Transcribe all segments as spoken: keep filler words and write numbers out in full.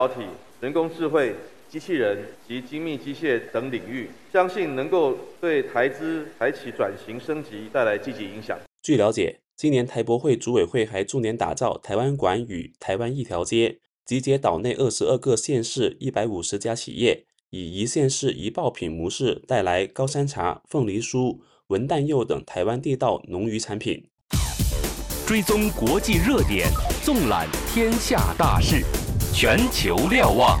导体、人工智慧、机器人及精密机械等领域，相信能够对台资台企转型升级带来积极影响。 据了解，今年台博会主委会还驻年打造台湾馆与台湾一条街，集结岛内二十二个县市一百五十家企业，以一县市一爆品模式带来高山茶、凤梨酥、文旦柚等台湾地道农渔产品。 追踪国际热点，纵览天下大事，全球瞭望。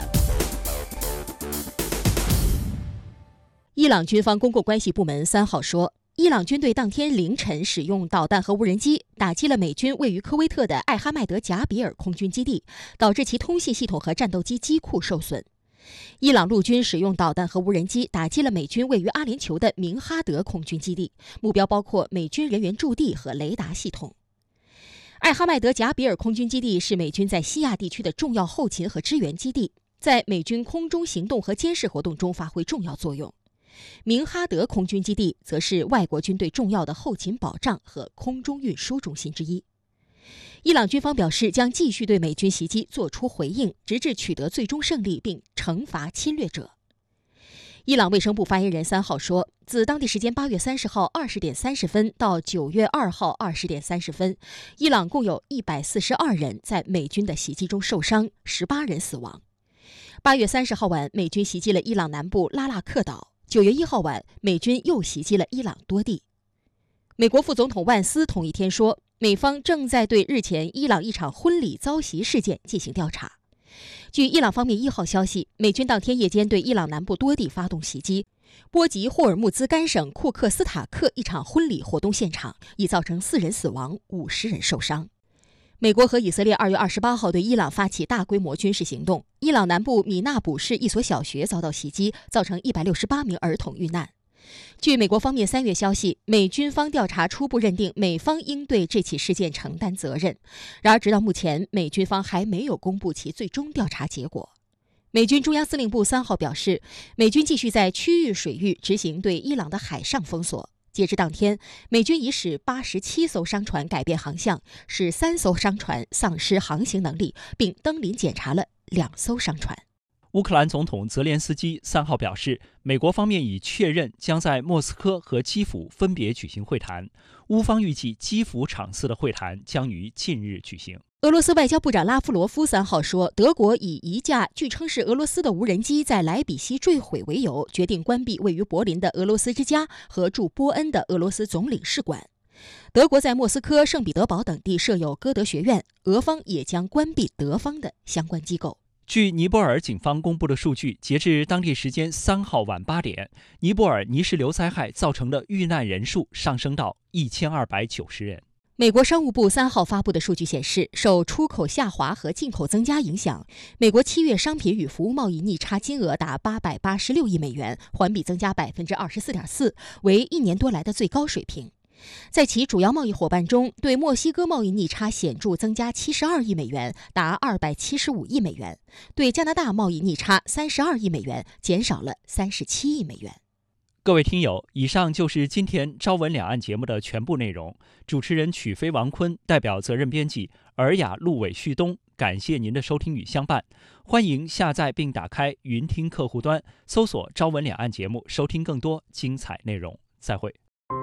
伊朗军方公共关系部门三号说，伊朗军队当天凌晨使用导弹和无人机打击了美军位于科威特的艾哈迈德贾比尔空军基地，导致其通信系统和战斗机机库受损。伊朗陆军使用导弹和无人机打击了美军位于阿联酋的明哈德空军基地，目标包括美军人员驻地和雷达系统。艾哈迈德贾比尔空军基地是美军在西亚地区的重要后勤和支援基地，在美军空中行动和监视活动中发挥重要作用。明哈德空军基地则是外国军队重要的后勤保障和空中运输中心之一。伊朗军方表示，将继续对美军袭击作出回应，直至取得最终胜利并惩罚侵略者。伊朗卫生部发言人三号说，自当地时间八月三十号二十点三十分到九月二号二十点三十分，伊朗共有一百四十二人在美军的袭击中受伤，十八人死亡。八月三十号晚，美军袭击了伊朗南部拉纳克岛。九月一号晚，美军又袭击了伊朗多地。美国副总统万斯同一天说，美方正在对日前伊朗一场婚礼遭袭事件进行调查。据伊朗方面一号消息，美军当天夜间对伊朗南部多地发动袭击，波及霍尔木兹干省库克斯塔克一场婚礼活动现场，已造成四人死亡，五十人受伤。美国和以色列二月二十八号对伊朗发起大规模军事行动，伊朗南部米纳卜市一所小学遭到袭击，造成一百六十八名儿童遇难。据美国方面三月消息，美军方调查初步认定美方应对这起事件承担责任，然而直到目前，美军方还没有公布其最终调查结果。美军中央司令部三号表示，美军继续在区域水域执行对伊朗的海上封锁。截至当天，美军已使八十七艘商船改变航向，使三艘商船丧失航行能力，并登临检查了两艘商船。 乌克兰总统泽连斯基三号表示，美国方面已确认将在莫斯科和基辅分别举行会谈，乌方预计基辅场次的会谈将于近日举行。 俄罗斯外交部长拉夫罗夫三号说，德国以一架据称是俄罗斯的无人机在莱比锡坠毁为由，决定关闭位于柏林的俄罗斯之家和驻波恩的俄罗斯总领事馆。德国在莫斯科、圣彼得堡等地设有歌德学院，俄方也将关闭德方的相关机构。 据尼泊尔警方公布的数据，截至当地时间三号晚八点，尼泊尔泥石流灾害造成的遇难人数上升到一千二百九十人。 美国商务部三号发布的数据显示，受出口下滑和进口增加影响，美国七月商品与服务贸易逆差金额达八百八十六亿美元，环比增加百分之二十四点四，为一年多来的最高水平。在其主要贸易伙伴中，对墨西哥贸易逆差显著增加七十二亿美元，达二百七十五亿美元；对加拿大贸易逆差三十二亿美元，减少了三十七亿美元。 各位听友，以上就是今天朝闻两岸节目的全部内容。主持人曲飞、王坤，代表责任编辑尔雅、陆伟、旭东，感谢您的收听与相伴。欢迎下载并打开云听客户端，搜索朝闻两岸节目，收听更多精彩内容。再会。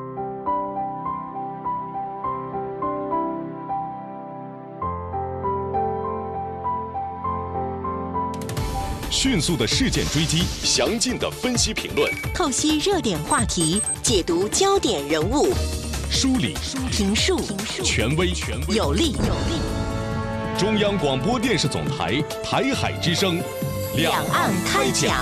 迅速的事件追击，详尽的分析评论， 透析热点话题，解读焦点人物， 梳理、 评述、 权威、 有力。 中央广播电视总台台海之声， 两岸开讲。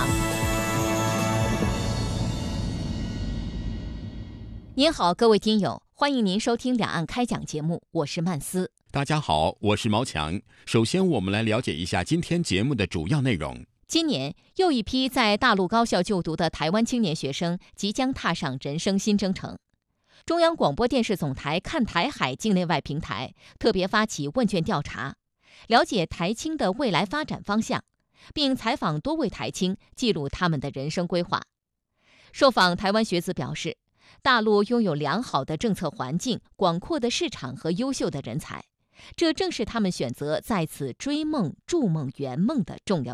您好，各位听友，欢迎您收听两岸开讲节目，我是曼斯。 大家好，我是毛强。首先，我们来了解一下今天节目的主要内容。 今年又一批在大陆高校就读的台湾青年学生即将踏上人生新征程。中央广播电视总台看台海境内外平台特别发起问卷调查，了解台青的未来发展方向，并采访多位台青，记录他们的人生规划。受访台湾学子表示，大陆拥有良好的政策环境、广阔的市场和优秀的人才，这正是他们选择在此追梦、筑梦、圆梦的重要